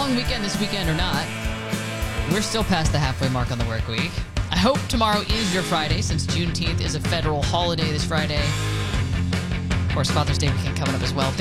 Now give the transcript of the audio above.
long weekend this weekend or not, we're still past the halfway mark on the work week. I hope tomorrow is your Friday, since Juneteenth is a federal holiday this Friday. Of course, Father's Day weekend coming up as well.